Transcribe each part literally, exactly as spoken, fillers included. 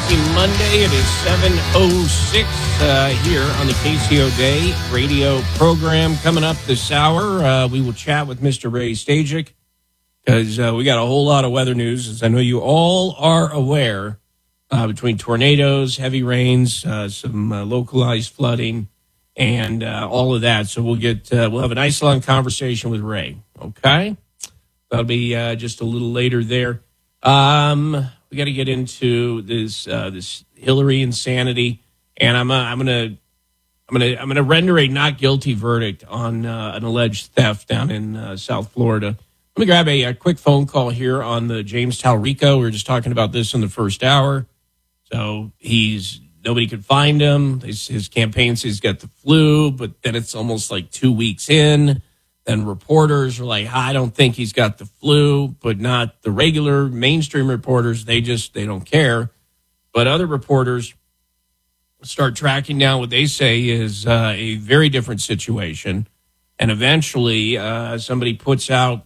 Happy Monday. It is seven oh six uh, here on the K C O Day radio program. Coming up this hour, uh, we will chat with Mister Ray Stajic because uh, we got a whole lot of weather news, as I know you all are aware, uh, between tornadoes, heavy rains, uh, some uh, localized flooding, and uh, all of that. So we'll get uh, we'll have a nice long conversation with Ray. Okay, that'll be uh, just a little later there. Um, we got to get into this uh, this Hillary insanity, and I'm uh, I'm gonna I'm gonna I'm gonna render a not guilty verdict on uh, an alleged theft down in uh, South Florida. Let me grab a, a quick phone call here on the James Talrico. We were just talking about this in the first hour. So he's nobody could find him. His, his campaign says he's got the flu, but then it's almost like two weeks in. Then reporters are like, I don't think he's got the flu, but not the regular mainstream reporters. They just, they don't care. But other reporters start tracking down what they say is uh, a very different situation. And eventually uh, somebody puts out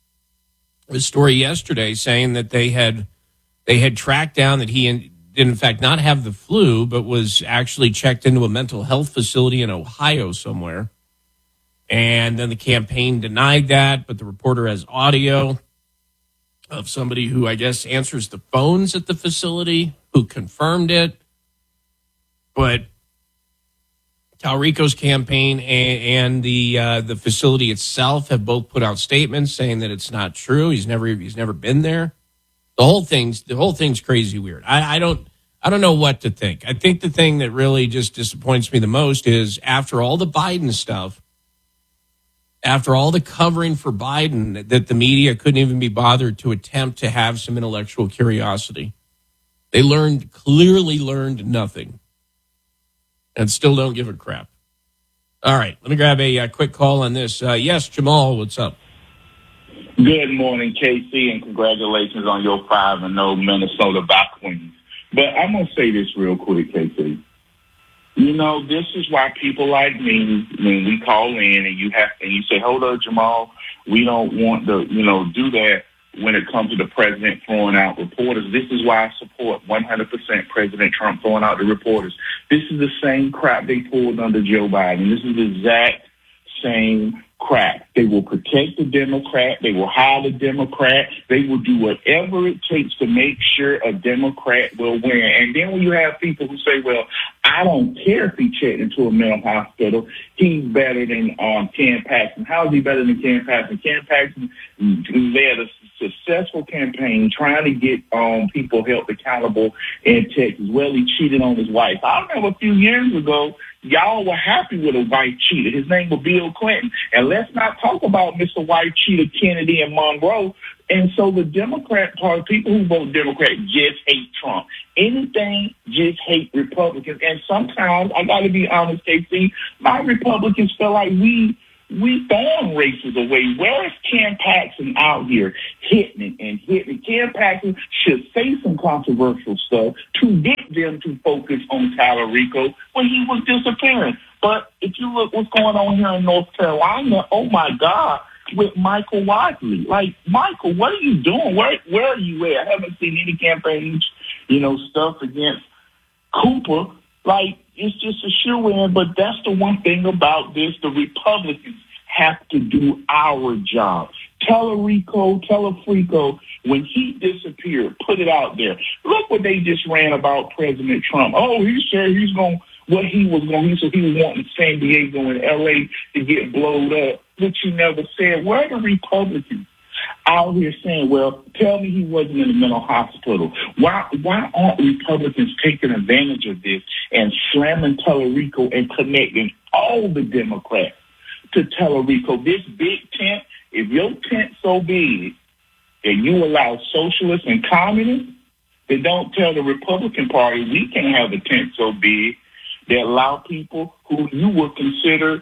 a story yesterday saying that they had, they had tracked down that he in, did in fact not have the flu, but was actually checked into a mental health facility in Ohio somewhere. And then the campaign denied that, but the reporter has audio of somebody who I guess answers the phones at the facility who confirmed it. But Talrico's campaign and, and the uh, the facility itself have both put out statements saying that it's not true. He's never he's never been there. The whole thing's the whole thing's crazy weird. I, I don't I don't know what to think. I think the thing that really just disappoints me the most is after all the Biden stuff. After all the covering for Biden, that the media couldn't even be bothered to attempt to have some intellectual curiosity. They learned, clearly learned nothing and still don't give a crap. All right, let me grab a, a quick call on this. Uh, yes, Jamal, what's up? Good morning, K C, and congratulations on your five and oh Minnesota Vikings. But I'm going to say this real quick, K C. You know, this is why people like me, when we call in and you have and you say, hold up, Jamal, we don't want to, you know, do that when it comes to the president throwing out reporters. This is why I support one hundred percent President Trump throwing out the reporters. This is the same crap they pulled under Joe Biden. This is the exact same crap. They will protect the Democrat. They will hide the Democrat. They will do whatever it takes to make sure a Democrat will win. And then when you have people who say, well, I don't care if he checked into a mental hospital, he's better than um, Ken Paxton. How is he better than Ken Paxton? Ken Paxton led a successful campaign trying to get um, people held accountable in Texas. Well, he cheated on his wife. I remember a few years ago, y'all were happy with a white cheater. His name was Bill Clinton. And let's not talk about Mister White Cheater Kennedy and Monroe. And so the Democrat Party, people who vote Democrat just hate Trump. Anything, just hate Republicans. And sometimes, I got to be honest, K C, my Republicans feel like we we throwing races away. Where is Ken Paxton out here hitting it and hitting it? Ken Paxton should say some controversial stuff to get them to focus on Talrico when he was disappearing. But if you look what's going on here in North Carolina, oh my God, with Michael Wadley. Like, Michael, what are you doing? Where where are you at? I haven't seen any campaigns, you know, stuff against Cooper. Like, it's just a shoe-in, but that's the one thing about this. The Republicans have to do our job. Talrico, Talafrico, when he disappeared, put it out there. Look what they just ran about President Trump. Oh, he said he's going to, what he was going to, he said he was wanting San Diego and L A to get blowed up, which he never said. Where are the Republicans out here saying, well, tell me he wasn't in a mental hospital? Why why aren't Republicans taking advantage of this and slamming Talrico and connecting all the Democrats to Talrico? This big tent, if your tent's so big and you allow socialists and communists, they don't tell the Republican Party we can't have a tent so big that allow people who you would consider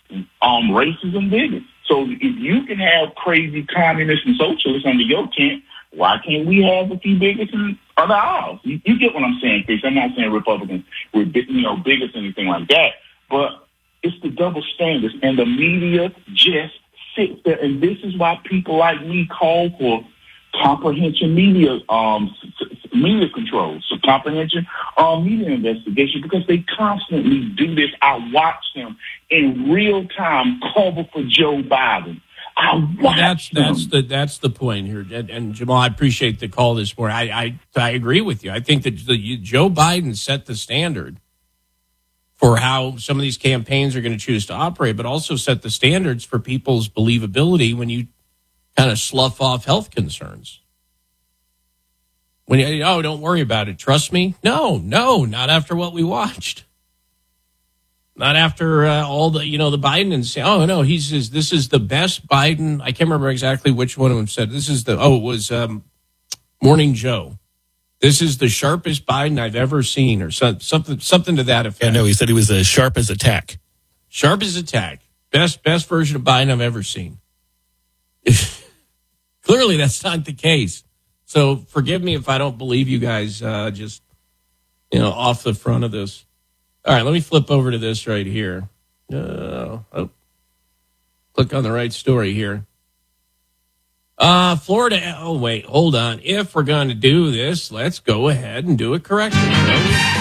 um, racist and bigots. So if you can have crazy communists and socialists under your tent, why can't we have a few bigots in other aisles? You, you get what I'm saying, Chris. I'm not saying Republicans were, you know, bigots or anything like that, but it's the double standards, and the media just sits there, and this is why people like me call for comprehension media um, media control, so comprehension uh, media investigation, because they constantly do this. I watch them in real time cover for Joe Biden. I watch well, that's them. that's the that's the point here, and, and Jamal, I appreciate the call this morning. I I, I agree with you. I think that the, Joe Biden set the standard for how some of these campaigns are going to choose to operate, but also set the standards for people's believability when you kind of slough off health concerns. When you, oh, don't worry about it. Trust me. No, no, not after what we watched. Not after uh, all the, you know, the Biden and say, oh, no, he says this is the best Biden. I can't remember exactly which one of them said. This is the, oh, it was um, Morning Joe. This is the sharpest Biden I've ever seen, or so, something something to that effect. Yeah, no, he said he was as sharp as a tack. Sharp as a tack. Best, best version of Biden I've ever seen. Clearly, that's not the case. So forgive me if I don't believe you guys uh, just, you know, off the front of this. All right, let me flip over to this right here. Uh, oh, click on the right story here. Uh, Florida. Oh, wait, hold on. If we're going to do this, let's go ahead and do it correctly.